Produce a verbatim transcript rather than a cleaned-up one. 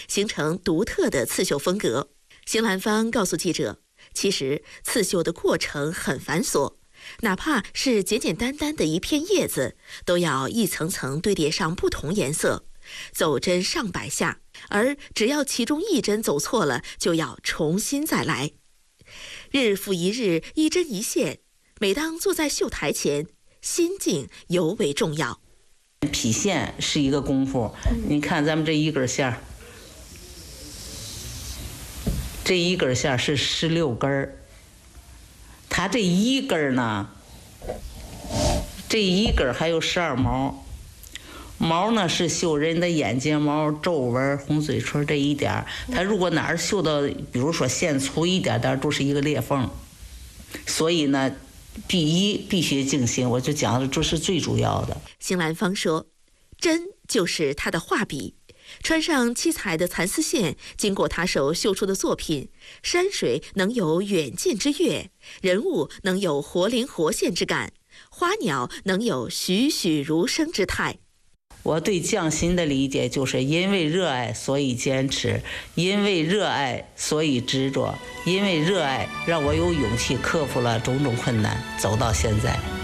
形成独特的刺绣风格。邢兰芳告诉记者，其实刺绣的过程很繁琐，哪怕是简简单单的一片叶子，都要一层层堆叠上不同颜色，走针上百下，而只要其中一针走错了，就要重新再来。日复一日，一针一线，每当坐在绣台前，心境尤为重要。 劈线是一个功夫，你看咱们这一根线，这一根线是十六根儿，它这一根呢，这一根还有十二毛，毛呢是绣人的眼睫毛、皱纹、红嘴唇这一点，它如果哪儿绣到，比如说线粗一点点，都是一个裂缝，所以呢。第一，必须静心，我就讲的这是最主要的。 邢兰芳说，针就是她的画笔，穿上七彩的蚕丝线，经过她手绣出的作品，山水能有远近之悦，人物能有活灵活现之感，花鸟能有栩栩如生之态。 我对匠心的理解就是因为热爱所以坚持，因为热爱所以执着，因为热爱让我有勇气克服了种种困难，走到现在。